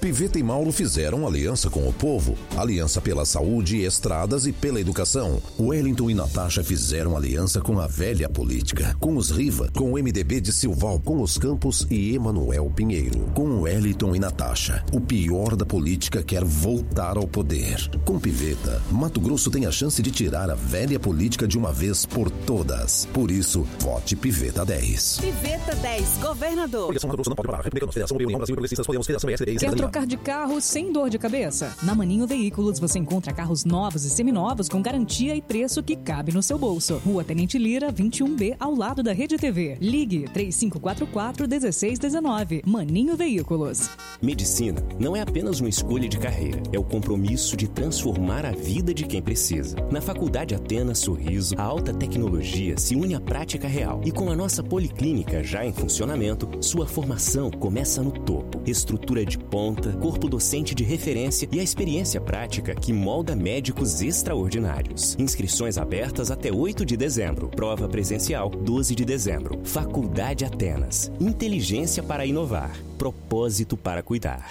Piveta e Mauro fizeram aliança com o povo, aliança pela saúde, estradas e pela educação. Wellington e Natasha fizeram aliança com a velha política, com os Riva, com o MDB de Silval, com os Campos e Emanuel Pinheiro. Com Wellington e Natasha, o pior da política quer voltar ao poder. Com Piveta, Mato Grosso tem a chance de tirar a velha política de uma vez por todas. Por isso, vote Piveta 10. Piveta 10, governador. Quer trocar de carro sem dor de cabeça? Na Maninho Veículos você encontra carros novos e seminovos com garantia e preço que cabe no seu bolso. Rua Tenente Lira, 21B, ao lado da Rede TV. Ligue 3544-1619. Maninho Veículos. Medicina não é apenas uma escolha de carreira, é o compromisso de transformar a vida de quem precisa. Na Faculdade Atenas Sorriso, a alta tecnologia se une à prática real. E com a nossa policlínica já em funcionamento, sua formação começa no topo. Estrutura de ponta, corpo docente de referência e a experiência prática que molda médicos extraordinários. Inscrições abertas até 8 de dezembro. Prova presencial, 12 de dezembro. Faculdade Atenas. Inteligência para inovar. Propósito para cuidar.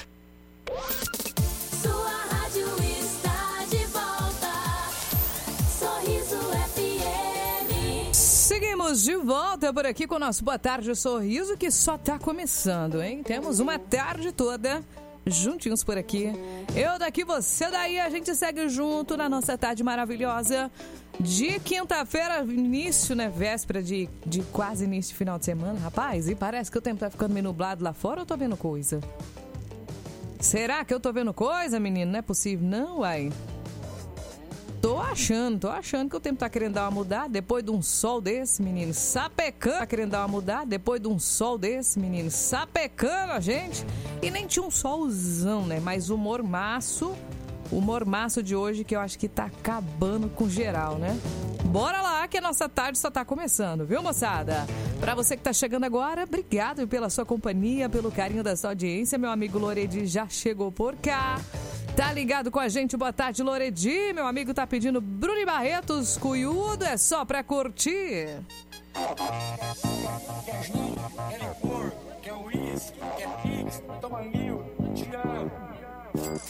Sua rádio está de volta. Sorriso FM. Seguimos de volta por aqui com o nosso Boa Tarde Sorriso, que só tá começando, hein? Temos uma tarde toda juntinhos por aqui. Eu daqui, você daí, a gente segue junto na nossa tarde maravilhosa de quinta-feira, início, né? Véspera de quase início de final de semana, rapaz. E parece que o tempo tá ficando meio nublado lá fora ou eu tô vendo coisa? Será que eu tô vendo coisa, menino? Não é possível, não, uai. Tô achando que o tempo tá querendo dar uma mudada depois de um sol desse, menino, sapecando. Tá querendo dar uma mudada depois de um sol desse, menino, sapecando a gente. E nem tinha um solzão, né? Mas o mormaço de hoje que eu acho que tá acabando com geral, né? Bora lá que a nossa tarde só tá começando, viu, moçada? Pra você que tá chegando agora, obrigado pela sua companhia, pelo carinho da sua audiência. Meu amigo Loredi já chegou por cá. Tá ligado com a gente? Boa tarde, Loredi. Meu amigo tá pedindo Bruni Barretos, Cuiudo, é só pra curtir. Quer gin, quer licor, quer uísque, quer pix, toma mil, te amo.